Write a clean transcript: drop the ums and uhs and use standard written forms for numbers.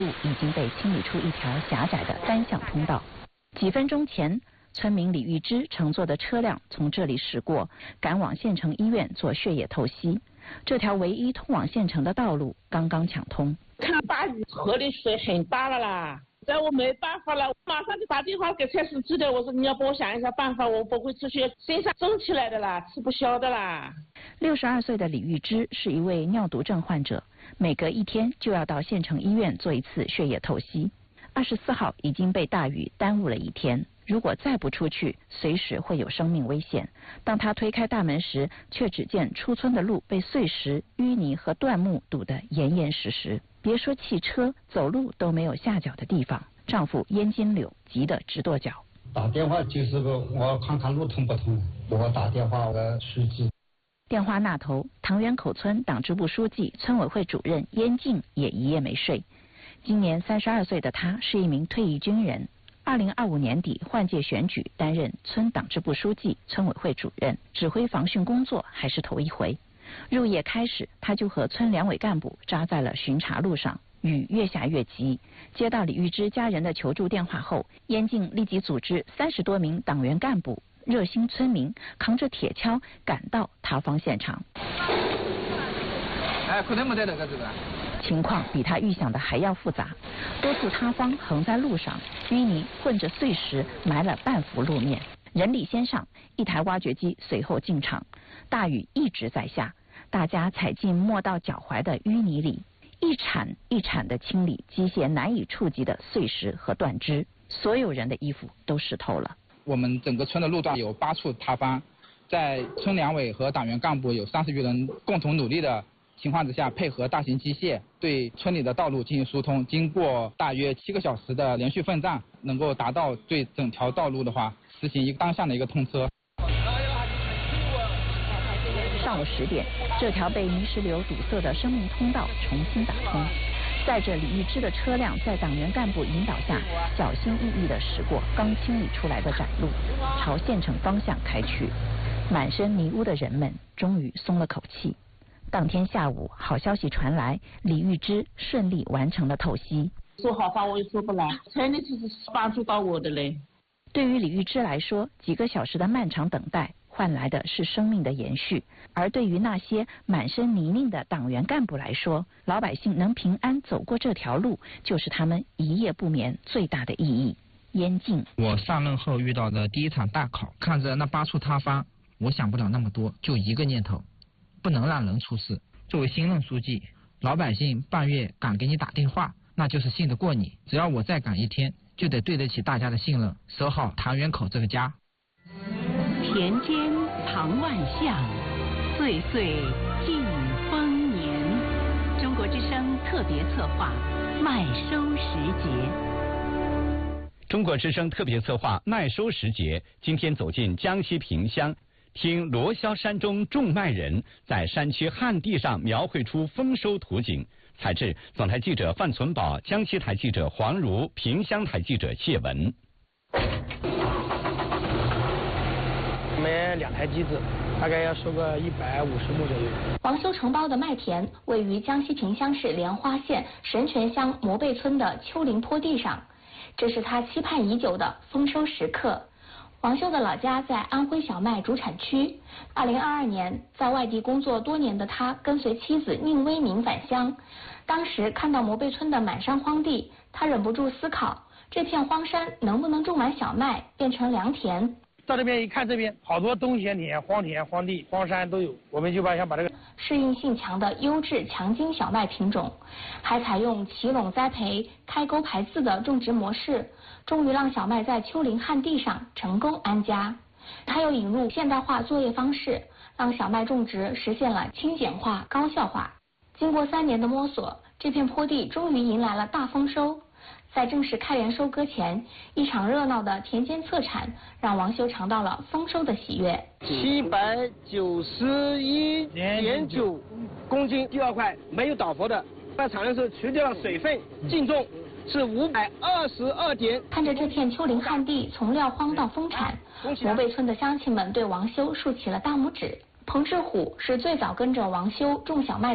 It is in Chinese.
路已经被清理出一条狭窄的单向通道。几分钟前，村民李玉芝乘坐的车辆从这里驶过，赶往县城医院做血液透析。这条唯一通往县城的道路刚刚抢通。 看大雨，河里水很大了啦，我没办法了，马上就打电话给蔡司机的，我说你要帮我想一下办法，我不会出去，身上肿起来的啦，吃不消的啦。 62岁的李玉芝是一位尿毒症患者，每隔1天就要到县城医院做一次血液透析。24号已经被大雨耽误了1天，如果再不出去，随时会有生命危险。当他推开大门时，却只见出村的路被碎石、淤泥和断木堵得严严实实，别说汽车，走路都没有下脚的地方。丈夫燕金柳急得直跺脚。 打电话就是我看看路通不通，我打电话我书记。 电话那头，唐园口村党支部书记、村委会主任燕静也一夜没睡。今年32岁的他是一名退役军人，2025年底换届选举担任村党支部书记、村委会主任，指挥防汛工作还是头一回。入夜开始，他就和村两委干部扎在了巡查路上。雨越下越急，接到李玉芝家人的求助电话后，燕静立即组织30多名党员干部、热心村民扛着铁锹赶到塌方现场。 可能没得这个。 情况比他预想的还要复杂，多处塌方横在路上，淤泥混着碎石埋了半幅路面。人力先上，一台挖掘机随后进场。大雨一直在下，大家踩进没到脚踝的淤泥里，一铲一铲地清理机械难以触及的碎石和断枝，所有人的衣服都湿透了。 我们整个村的路段有8处塌方，在村两委和党员干部有30余人共同努力的情况之下，配合大型机械对村里的道路进行疏通，经过大约7个小时的连续奋战，能够达到对整条道路的话实行一个单向的一个通车。 上午10点，这条被泥石流堵塞的生命通道重新打通，载着李玉芝的车辆在党员干部引导下，小心翼翼地驶过刚清理出来的窄路，朝县城方向开去。满身泥污的人们终于松了口气。当天下午，好消息传来，李玉芝顺利完成了透析。 说好话我也说不来，真的就是帮助到我的嘞。 对于李玉芝来说，几个小时的漫长等待换来的是生命的延续，而对于那些满身泥泞的党员干部来说，老百姓能平安走过这条路，就是他们一夜不眠最大的意义。燕静， 我上任后遇到的第一场大考，看着那8处塌方，我想不了那么多，就一个念头，不能让人出事。作为新任书记，老百姓半夜敢给你打电话，那就是信得过你。只要我再赶1天，就得对得起大家的信任，守好唐园口这个家。 田间藏万象，岁岁尽丰年。中国之声特别策划麦收时节。 中国之声特别策划麦收时节，今天走进江西萍乡，听罗霄山中种麦人在山区旱地上描绘出丰收图景。采制总台记者范存宝，江西台记者黄如，萍乡台记者谢文。 我们2台机子，大概要收个150亩左右。 王修承包的麦田位于江西萍乡市莲花县神泉乡磨背村的丘陵坡地上，这是他期盼已久的丰收时刻。王修的老家在安徽小麦主产区。2022年，在外地工作多年的他跟随妻子宁威明返乡，当时看到磨背村的满山荒地，他忍不住思考，这片荒山能不能种满小麦，变成良田。 到这边一看，这边好多冬闲田、荒田、荒地、荒山都有，我们就想把这个适应性强的优质强筋小麦品种，还采用齐垄栽培、开沟排字的种植模式，终于让小麦在丘陵旱地上成功安家。他又引入现代化作业方式，让小麦种植实现了轻简化、高效化。经过3年的摸索，这片坡地终于迎来了大丰收。在正式开园收割前，一场热闹的田间特产让王修尝到了丰收的喜悦。 791.9公斤，第2块没有倒伏的，在产的时候除掉了水分，净重是522点。 看着这片丘陵旱地从撂荒到丰产，磨背村的乡亲们对王修竖起了大拇指。彭志虎是最早跟着王修种小麦